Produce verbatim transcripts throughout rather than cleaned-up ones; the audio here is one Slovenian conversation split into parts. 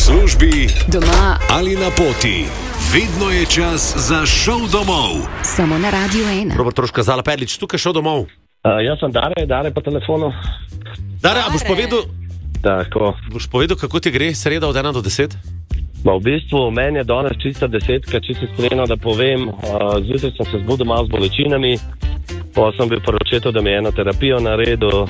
službi, doma ali na poti. Vedno je čas za šov domov. Samo na Radiu ena. Robert Troška, Zala Perlič, tukaj šel domov. Uh, jaz sem Dare, Dare po telefonu. Dare, a boš povedal, Tako. boš povedal, kako ti gre sreda od ena do deset? Ma v bistvu meni je danes čista desetka, čisto iskreno, da povem. Uh, zjutraj sem se zbudil malo z bolečinami, pa sem bil poročeto, da mi je eno terapijo naredil.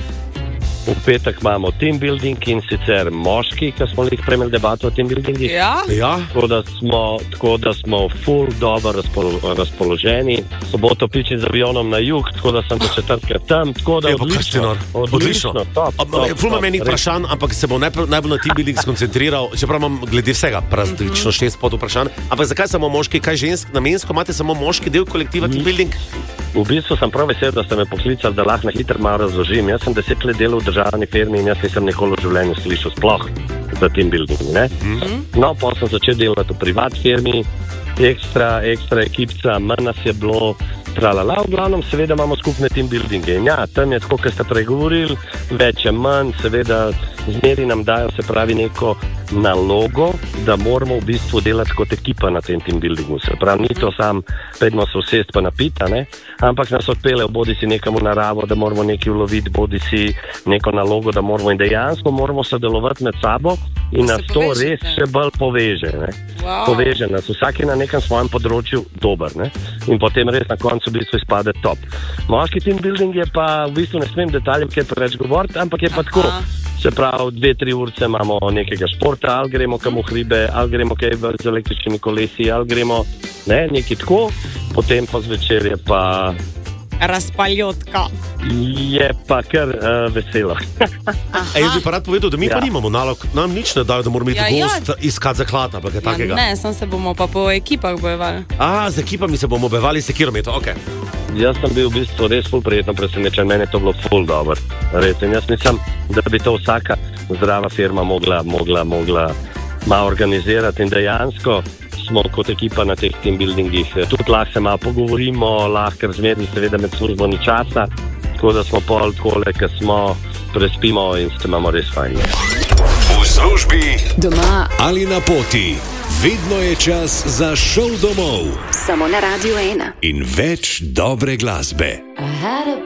V petek imamo team building in sicer moški, ki smo jih premeli debato o team buildingu. Ja? Ja. Tako da smo, tako da smo full dobro razpolo, razpoloženi. Soboto pičim z avionom na jug, tako da sem do četrtka tam. Tako da Evo, kaj si nor. Odlično. Top, A, top, Ful imam top, enih res. vprašanj, ampak se bom najprej, najbolj na team building skoncentriral, čeprav imam glede vsega praktično šest pod vprašanj. Ampak zakaj samo moški, kaj žensk, namensko imate samo moški del kolektiva team building? V bistvu sem prav vesel, da ste me poklicali, da lahko na hitro malo razložim. Jaz sem deset let delal v državni firmi in jaz nisem nikoli v življenju slišal sploh za team building. Ne? Mm-hmm. No, pa sem začel delati v privat firmi, ekstra, ekstra ekipca, manj nas je bilo, tralala. V glavnem, seveda imamo skupne team buildinge. In ja, tam je tako, kot ste prej govorili, več je manj, seveda zmeri nam dajo, se pravi, neko nalogo, da moramo v bistvu delati kot ekipa na tem team buildingu. Se pravi, ni to sam, pedmo se usest pa napita, ne? Ampak nas odpeljejo bodi si nekam v naravo, da moramo nekaj uloviti, bodi si neko nalogo, da moramo in dejansko moramo sodelovati med sabo in Da nas se to povežete. res še bolj poveže. Ne? Wow. Poveže nas, vsak je na nekem svojem področju dober, ne? In potem res na koncu v bistvu izpade top. Moški team building je pa, v bistvu ne smem detaljem kaj preveč govoriti, ampak je pa Aha. tako. Se pravi, dve, tri urce imamo nekega športa, ali gremo kam v hribe, ali gremo kaj z električnimi kolesi, ali gremo ne, nekaj tako, potem pa zvečer je pa, Razpaljotka. je pa kar uh, veselo. A jaz bi pa rad povedal, da mi ja. pa Ja. nimamo nalog, nam nič ne dajo, da moramo iti Ja, ja, ja. gost iskati zaklad, ampak je takega. Ja, ne, sem se bomo pa po ekipah bojevali. A, z ekipami se bomo bevali s kilometrom, ok. Jaz sem bil v bistvu res ful prijetno presenečen, meni je to bilo ful dobro. Res, in jaz mislim, da bi to vsaka zdrava firma mogla, mogla, mogla malo organizirati in dejansko smo kot ekipa na teh team buildingih. Tudi lahko se malo pogovorimo, lahko razmerni seveda med službo ni časa, tako da smo pol takole, ko smo, prespimo in se imamo res fajn. V službi, Doma ali na poti. Vedno je čas za šov domov samo na Radiu ena. in več dobre glasbe. I had a